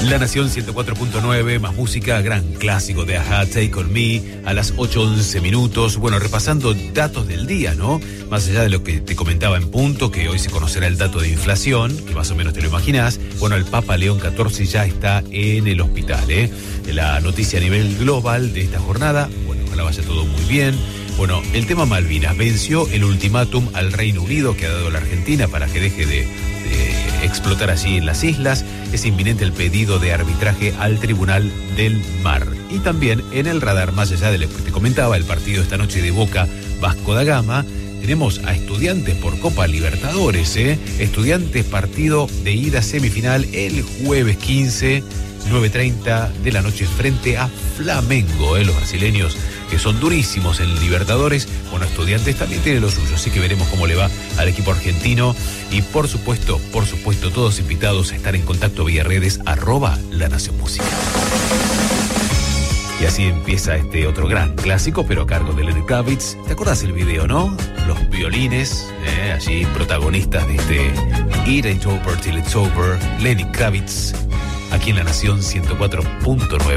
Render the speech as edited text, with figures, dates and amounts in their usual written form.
La Nación 104.9, más música, gran clásico de A-ha, Take On Me, a las 8:11 minutos. Bueno, repasando datos del día, ¿no? Más allá de lo que te comentaba en punto, que hoy se conocerá el dato de inflación, que más o menos te lo imaginás. Bueno, el Papa León XIV ya está en el hospital, ¿eh? La noticia a nivel global de esta jornada, bueno, ojalá vaya todo muy bien. Bueno, el tema Malvinas venció el ultimátum al Reino Unido que ha dado la Argentina para que deje de explotar allí en las islas. Es inminente el pedido de arbitraje al Tribunal del Mar. Y también en el radar, más allá de lo que te comentaba, el partido esta noche de Boca Vasco da Gama, tenemos a Estudiantes por Copa Libertadores, Estudiantes partido de ida semifinal el jueves 15, 9:30 de la noche frente a Flamengo, los brasileños que son durísimos en Libertadores. Bueno, Estudiantes también tiene lo suyo, así que veremos cómo le va al equipo argentino. Y por supuesto, todos invitados a estar en contacto vía redes, @La Nación Música. Y así empieza este otro gran clásico, pero a cargo de Lenny Kravitz. ¿Te acordás el video, no? Los violines, allí protagonistas de este It Ain't Over Till It's Over, Lenny Kravitz, aquí en La Nación 104.9.